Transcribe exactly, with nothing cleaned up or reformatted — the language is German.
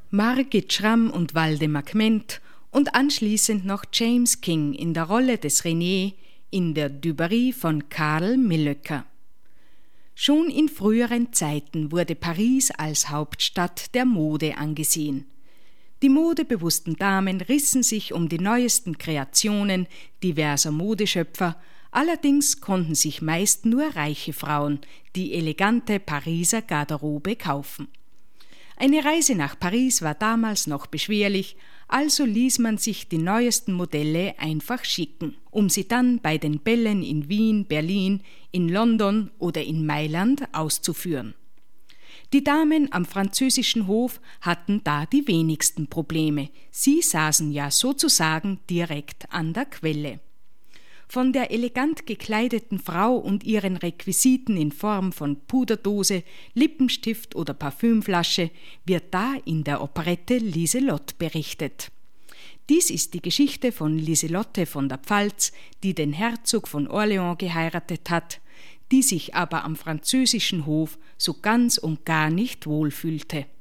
Margit Schramm und Waldemar Kment und anschließend noch James King in der Rolle des René in der Dubarry von Karl Millöcker. Schon in früheren Zeiten wurde Paris als Hauptstadt der Mode angesehen. Die modebewussten Damen rissen sich um die neuesten Kreationen diverser Modeschöpfer, allerdings konnten sich meist nur reiche Frauen die elegante Pariser Garderobe kaufen. Eine Reise nach Paris war damals noch beschwerlich, also ließ man sich die neuesten Modelle einfach schicken, um sie dann bei den Bällen in Wien, Berlin, in London oder in Mailand auszuführen. Die Damen am französischen Hof hatten da die wenigsten Probleme, sie saßen ja sozusagen direkt an der Quelle. Von der elegant gekleideten Frau und ihren Requisiten in Form von Puderdose, Lippenstift oder Parfümflasche wird da in der Operette Liselotte berichtet. Dies ist die Geschichte von Liselotte von der Pfalz, die den Herzog von Orléans geheiratet hat, die sich aber am französischen Hof so ganz und gar nicht wohlfühlte.